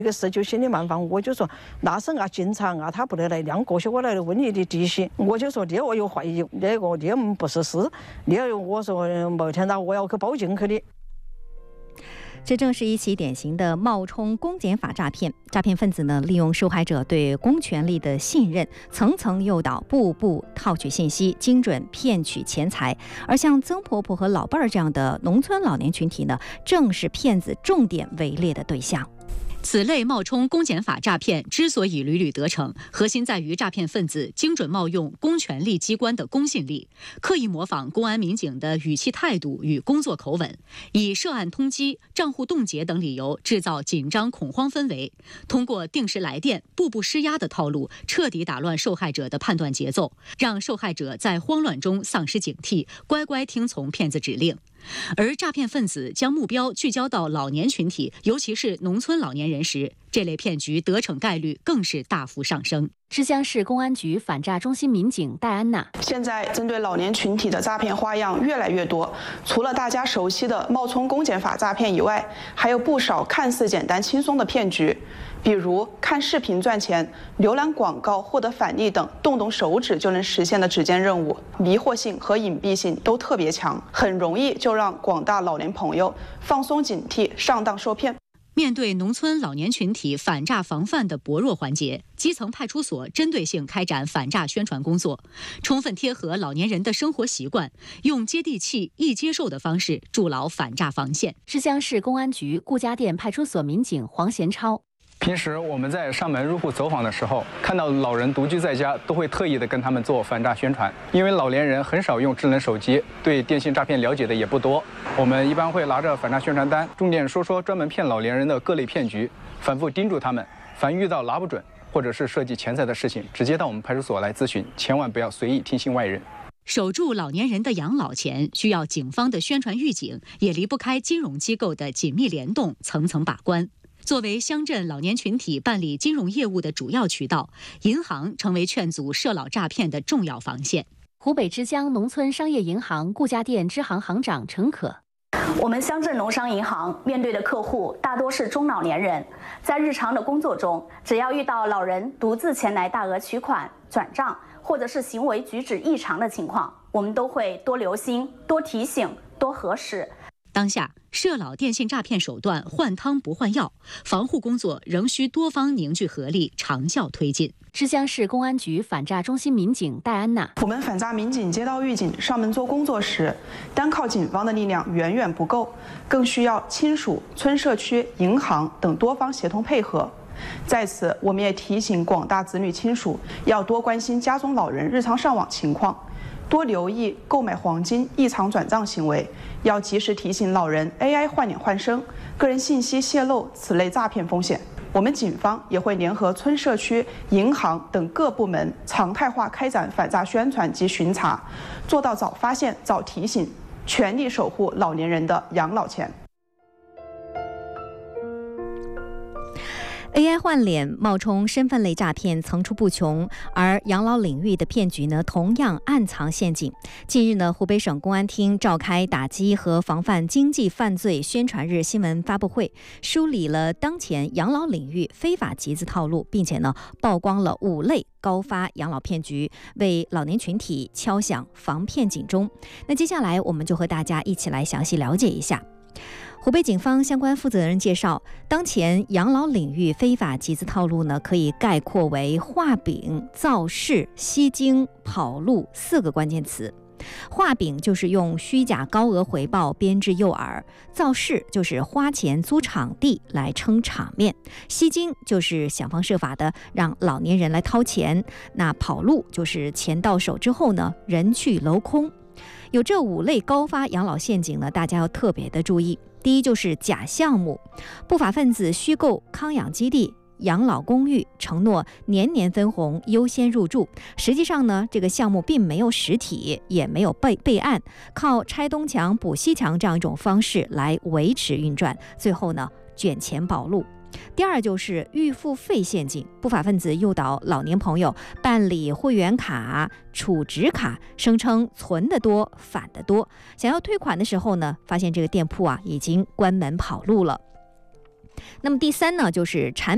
这个19心理慢放，我就说那是警察他不得来亮过些我来问你的底细，我就说我有怀疑，那个不是事，我说某天我要去报警去的。 这正是一起典型的冒充公检法诈骗。诈骗分子呢，利用受害者对公权力的信任，层层诱导，步步套取信息，精准骗取钱财。而像曾婆婆和老伴儿这样的农村老年群体呢，正是骗子重点围猎的对象。 此类冒充公检法诈骗之所以屡屡得逞，核心在于诈骗分子精准冒用公权力机关的公信力，刻意模仿公安民警的语气态度与工作口吻，以涉案通缉、账户冻结等理由制造紧张恐慌氛围，通过定时来电、步步施压的套路，彻底打乱受害者的判断节奏，让受害者在慌乱中丧失警惕，乖乖听从骗子指令。而诈骗分子将目标聚焦到老年群体，尤其是农村老年人时，这类骗局得逞概率更是大幅上升。 之江市公安局反诈中心民警戴安娜： 现在针对老年群体的诈骗花样越来越多，除了大家熟悉的冒充公检法诈骗以外，还有不少看似简单轻松的骗局。比如看视频赚钱、浏览广告获得返利等动动手指就能实现的指尖任务，迷惑性和隐蔽性都特别强，很容易就让广大老年朋友放松警惕，上当受骗。 面对农村老年群体反诈防范的薄弱环节，基层派出所针对性开展反诈宣传工作，充分贴合老年人的生活习惯，用接地气、易接受的方式筑牢反诈防线。 之江市公安局顾家店派出所民警黄贤超： 平时我们在上门入户走访的时候，看到老人独居在家，都会特意的跟他们做反诈宣传。因为老年人很少用智能手机，对电信诈骗了解的也不多，我们一般会拿着反诈宣传单，重点说专门骗老年人的各类骗局，反复叮嘱他们，凡遇到拿不准或者是涉及钱财的事情，直接到我们派出所来咨询，千万不要随意听信外人。 守住老年人的养老钱，需要警方的宣传预警，也离不开金融机构的紧密联动、层层把关。作为乡镇老年群体办理金融业务的主要渠道，银行成为劝阻涉老诈骗的重要防线。 湖北之江农村商业银行顾家店支行行长陈可： 我们乡镇农商银行面对的客户大多是中老年人，在日常的工作中，只要遇到老人独自前来大额取款、转账，或者是行为举止异常的情况，我们都会多留心、多提醒、多核实。 当下涉老电信诈骗手段换汤不换药，防护工作仍需多方凝聚合力，长效推进。 之江市公安局反诈中心民警戴安娜： 我们反诈民警接到预警上门做工作时，单靠警方的力量远远不够，更需要亲属、村社区、银行等多方协同配合。在此，我们也提醒广大子女亲属要多关心家中老人日常上网情况，多留意购买黄金异常转账行为，要及时提醒老人 AI 换脸换声、个人信息泄露此类诈骗风险。我们警方也会联合村社区、银行等各部门，常态化开展反诈宣传及巡查，做到早发现、早提醒，全力守护老年人的养老钱。 AI 换脸、冒充身份类诈骗层出不穷，而养老领域的骗局呢，同样暗藏陷阱。近日呢，湖北省公安厅召开打击和防范经济犯罪宣传日新闻发布会，梳理了当前养老领域非法集资套路，并且呢，曝光了5类高发养老骗局，为老年群体敲响防骗警钟。那接下来我们就和大家一起来详细了解一下。湖北警方相关负责人介绍，当前养老领域非法集资套路呢，可以概括为画饼、造势、吸金、跑路4个关键词。画饼就是用虚假高额回报编制诱饵，造势就是花钱租场地来撑场面，吸金就是想方设法的让老年人来掏钱，那跑路就是钱到手之后呢，人去楼空。有这5类高发养老陷阱呢，大家要特别的注意。第一就是假项目，不法分子虚构康养基地、养老公寓，承诺年年分红、优先入住，实际上呢，这个项目并没有实体，也没有备案，靠拆东墙补西墙这样一种方式来维持运转，最后呢，卷钱跑路。第二就是预付费陷阱，不法分子诱导老年朋友办理会员卡、储值卡，声称存得多返得多，想要退款的时候呢，发现这个店铺已经关门跑路了。那么第三呢，就是产